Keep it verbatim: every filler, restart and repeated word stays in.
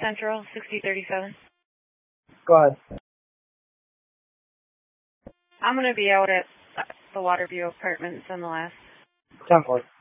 Central, sixty thirty-seven. Go ahead. I'm going to be out at the Waterview Apartments on the last. ten four.